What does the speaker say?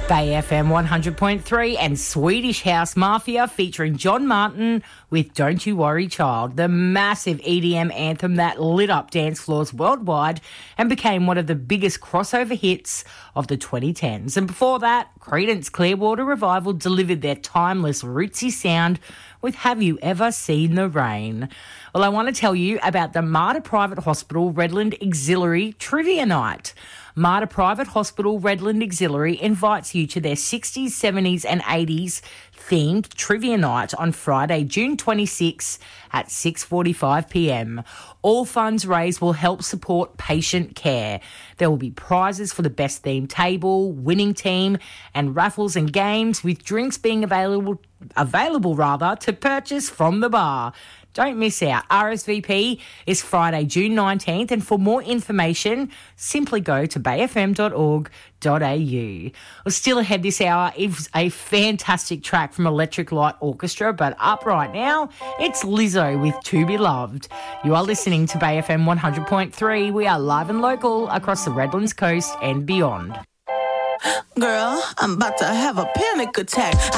Bay FM 100.3 and Swedish House Mafia featuring John Martin with Don't You Worry Child, the massive EDM anthem that lit up dance floors worldwide and became one of the biggest crossover hits of the 2010s. And before that, Creedence Clearwater Revival delivered their timeless rootsy sound with Have You Ever Seen the Rain? Well, I want to tell you about the Mater Private Hospital Redland Auxiliary Trivia Night. Mater Private Hospital Redland Auxiliary invites you to their 60s, 70s and 80s themed trivia night on Friday, June 26 at 6:45pm. All funds raised will help support patient care. There will be prizes for the best themed table, winning team and raffles and games, with drinks being available to purchase from the bar. Don't miss out. RSVP is Friday, June 19th, and for more information, simply go to bayfm.org.au. Well, still ahead this hour is a fantastic track from Electric Light Orchestra, but up right now, it's Lizzo with To Be Loved. You are listening to Bay FM 100.3. We are live and local across the Redlands coast and beyond. Girl, I'm about to have a panic attack.